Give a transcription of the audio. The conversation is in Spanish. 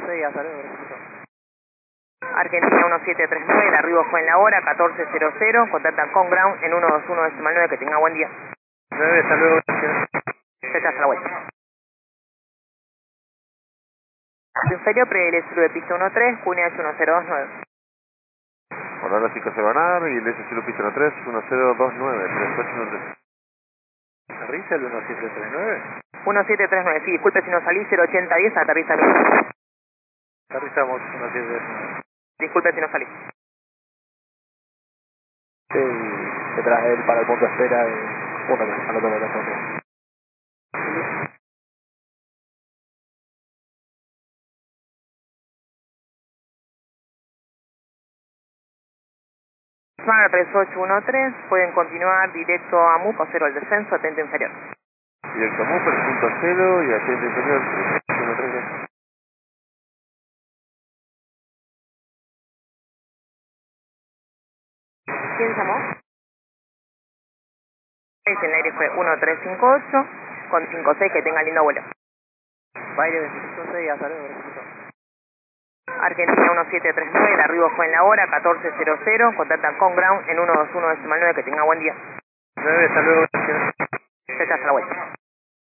6, hasta luego, gracias. Argentina 1739, el arribo fue en la hora, 14:00, contactan con ground en 121.9, que tenga buen día. 9, hasta luego, gracias. Fecha hasta la vuelta. Inferior, previene sur de pista 13, Cunea 1029. Hola, ahora 5 se van a dar y el S Cielo Pista 13, 1029, 3813. ¿Aterriza el 1739? 1739, sí, disculpe si no salí, 0810, aterriza el... Aterrizamos 1739. Disculpe si no salí. Sí, detrás de él para el punto de espera de 1, al otro lado. Smart 3813, pueden continuar directo a MUP o 0 al descenso, atento inferior. Directo MUP, el punto cero y atento interior, 3813. ¿Quién llamó? El aire fue 1358, con 56, que tenga lindo vuelo. Baile 25-6, hasta luego, gracias. Argentina 1739, el arribo fue en la hora, 14:00, contactan con ground en 121.9, que tenga buen día. 9, hasta luego, gracias. Fecha hasta la vuelta.